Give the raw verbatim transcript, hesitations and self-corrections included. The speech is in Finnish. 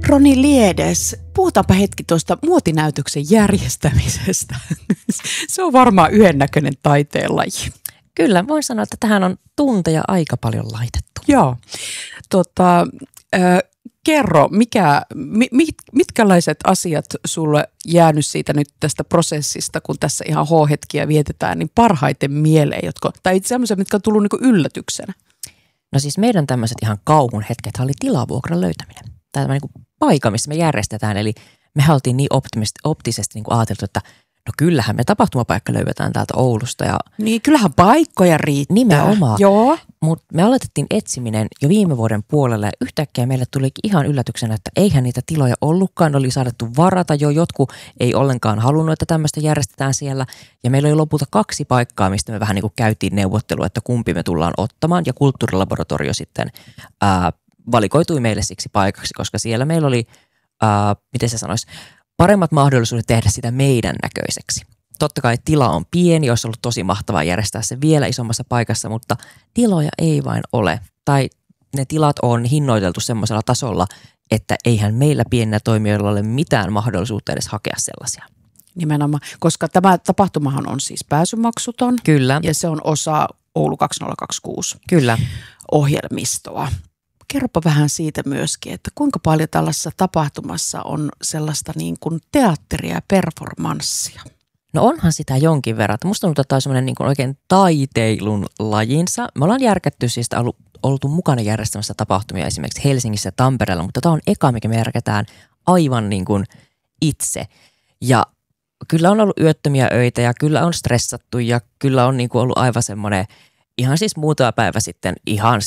Roni Liedes, puhutaanpa hetki tuosta muotinäytöksen järjestämisestä. Se on varmaan yhdennäköinen taiteenlaji. Kyllä, voin sanoa, että tähän on tunteja aika paljon laitettu. Joo. Tota, äh, kerro, mikä, mit, mitkälaiset asiat sulle jäänyt siitä nyt tästä prosessista, kun tässä ihan H-hetkiä vietetään, niin parhaiten mieleen, jotka, tai semmoisia, mitkä on tullut niin yllätyksenä? No siis meidän tämmöiset ihan kauhun hetket oli tilavuokran löytäminen. Tämä on niin kuin paikka, missä me järjestetään, eli me oltiin niin optisesti niin kuin ajateltu, että no kyllähän me tapahtumapaikka löydetään täältä Oulusta. Ja niin, kyllähän paikkoja riittää. Nimenomaan. Joo. Mutta me aloitettiin etsiminen jo viime vuoden puolella ja yhtäkkiä meille tuli ihan yllätyksenä, että eihän niitä tiloja ollutkaan. Oli saadettu varata jo, jotkut ei ollenkaan halunnut, että tämmöistä järjestetään siellä. Ja meillä oli lopulta kaksi paikkaa, mistä me vähän niin kuin käytiin neuvottelua, että kumpi me tullaan ottamaan. Ja kulttuurilaboratorio sitten ää, valikoitui meille siksi paikaksi, koska siellä meillä oli, ää, miten se sanoisi, paremmat mahdollisuudet tehdä sitä meidän näköiseksi. Totta kai tila on pieni, olisi ollut tosi mahtavaa järjestää se vielä isommassa paikassa, mutta tiloja ei vain ole. Tai ne tilat on hinnoiteltu semmoisella tasolla, että eihän meillä pienillä toimijoilla ole mitään mahdollisuutta edes hakea sellaisia. Nimenomaan, koska tämä tapahtumahan on siis pääsymaksuton. Kyllä. Ja se on osa Oulu kaksituhattakaksikymmentäkuusi Kyllä. ohjelmistoa. Kerropa vähän siitä myöskin, että kuinka paljon tällaisessa tapahtumassa on sellaista niin kuin teatteria ja performanssia? No onhan sitä jonkin verran. Musta tuntuu, että tämä on semmoinen niin kuin oikein taiteilun lajinsa. Me ollaan järkätty siis ollut, oltu mukana järjestämässä tapahtumia esimerkiksi Helsingissä ja Tampereella, mutta tämä on eka, mikä me järkätään aivan niin kuin itse. Ja kyllä on ollut yöttömiä öitä ja kyllä on stressattu ja kyllä on niin kuin ollut aivan semmoinen ihan siis muutama päivä sitten ihan